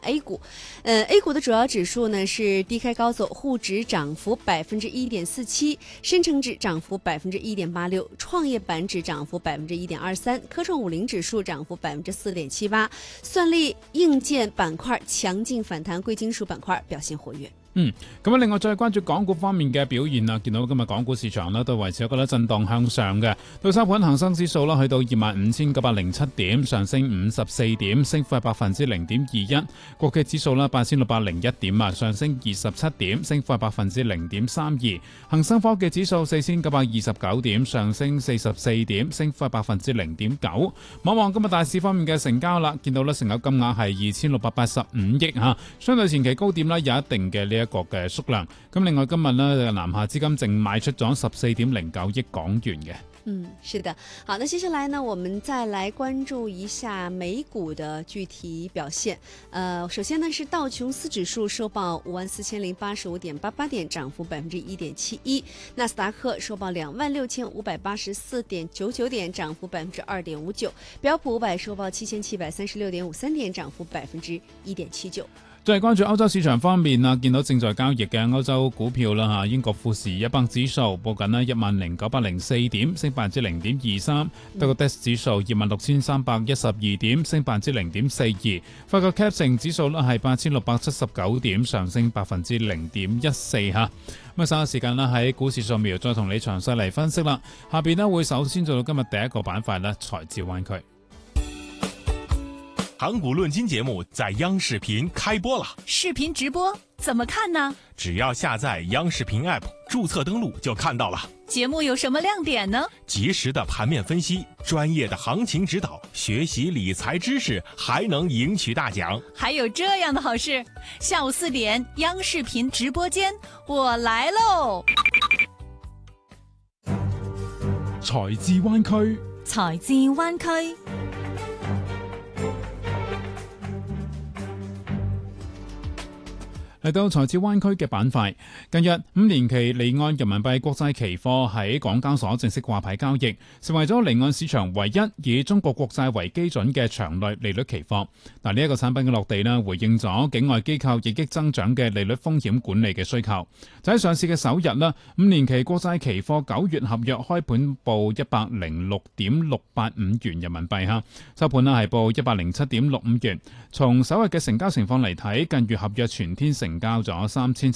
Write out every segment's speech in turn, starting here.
A 股。A 股的主要指数呢是低开高走，沪指涨幅1.47%，深成指涨幅1.86%，创业板指涨幅1.23%，科创50指数涨幅4.78%。算力、硬件板塊強勁反彈，貴金屬板塊表現活躍。 咁另外再關注港股方面嘅表現啦，見到今日港股市場咧都維持一個震盪向上嘅，到收盤恒生指數啦去到25,907點，上升54點，升幅係0.21%。國企指數啦8,601點啊，上升27點，升幅係0.32%。恒生科技指數4,929點，上升44點，升幅係0.9%。望望今日大市方面嘅成交啦，見到咧成交金額係2,685億嚇，相對前期高點啦有一定嘅呢一個嘅縮量。咁另外今日呢，南下資金淨賣出咗14.09億港元嘅。 是的。好，那接下來呢，我們再來關注一下美股的具體表現。首先呢是道瓊斯指數收報54,085.88點，漲幅1.71%；納斯達克收報26,584.99點，漲幅2.59%；標普500收報7,736.53點，漲幅1.79%。 再關注歐洲市場方面啊，見到正在交易嘅歐洲股票啦嚇，英國富時100指數報緊10,904點，升0.23%；德國 DAX 指數26,312點，升0.42%；法國 CAC 指數咧係8,679點，上升0.14%嚇。咁稍後時間啦，喺股市掃描再同你詳細嚟分析啦。下邊呢會首先做到今日第一個板塊啦，財智灣區。 港股論金節目在央視頻開播了， 視頻直播怎麼看呢？ 只要下載央視頻 App， 註冊登錄就看到了。 節目有什麼亮點呢？ 及時的盤面分析，專業的行情指導，學習理財知識，還能贏取大獎。 還有這樣的好事，下午4點央視頻直播間，我來嘍！ 財智灣區， 財智灣區。 嚟到財智灣區嘅板塊，近日5年期離岸人民幣國債期貨喺港交所正式掛牌交易，成為咗離岸市場唯一以中國國債為基準嘅場內利率期貨。嗱，呢一個產品嘅落地呢，回應咗境外機構日益增長嘅利率風險管理嘅需求。就喺上市嘅首日呢，5年期國債期貨9月合約開盤報106.685元人民幣嚇，收盤呢係報107.65元。從首日嘅成交情況嚟睇，近月合約全天成交咗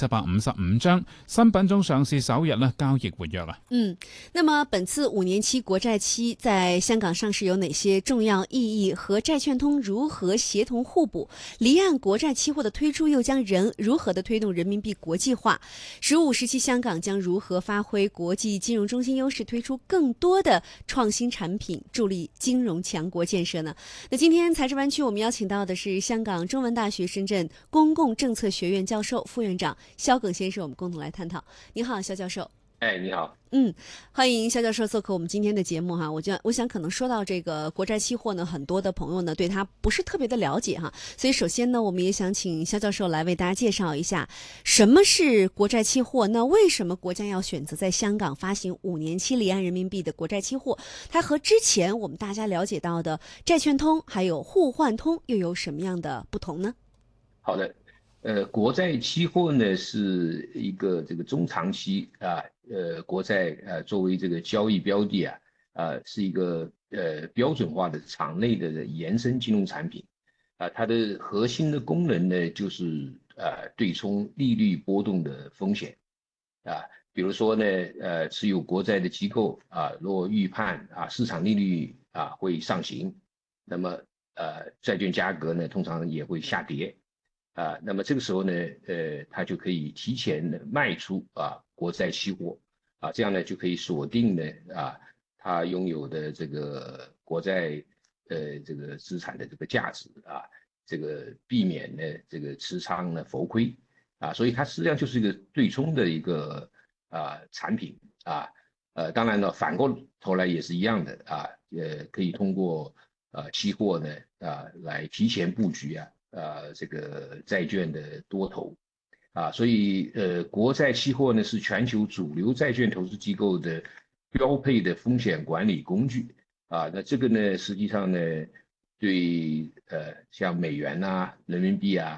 3755張，新品種上市首日呢，交易活躍啊。 那麼本次5年期國債期在香港上市有哪些重要意義？和債券通如何協同互補？離岸國債期貨的推出又將如何的推動人民幣國際化？15時期香港將如何發揮國際金融中心優勢，推出更多的創新產品，助力金融強國建設呢？那今天財智灣區我們邀請到的是香港中文大學深圳公共政策學院教授、副院長蕭耿先生，我們共同來探討。你好，蕭教授。 你好。 歡迎蕭教授做客我們今天的節目哈。我想可能說到這個國債期貨呢，很多的朋友呢對它不是特別的了解哈，所以首先呢，我們也想請蕭教授來為大家介紹一下什麼是國債期貨。那為什麼國家要選擇在香港發行5年期離岸人民幣的國債期貨？它和之前我們大家了解到的債券通還有互換通又有什麼樣的不同呢？ 好的。國債期貨呢是一個這個中長期國債作為這個交易標的是一個標準化的場內的延伸金融產品它的核心的功能呢就是對沖利率波動的風險比如說呢持有國債的機構若預判市場利率會上行，那麼債券價格呢通常也會下跌。那麼這個時候呢，它就可以提前呢賣出國債期貨這樣呢就可以鎖定呢它擁有的這個國債這個資產的這個價值這個避免呢這個持倉呢浮虧所以它實際上就是一個對沖的一個產品當然了，反過頭來也是一樣的可以通過期貨呢來提前布局這個債券的多頭所以國債期貨呢是全球主流債券投資機構的標配的風險管理工具那這個呢實際上呢對像美元人民幣